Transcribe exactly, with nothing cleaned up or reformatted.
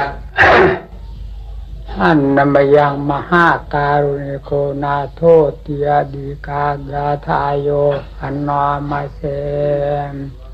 อันนมยังมหาการุณิโกนาโทติยดีกายาทายโยอันนอมาเสม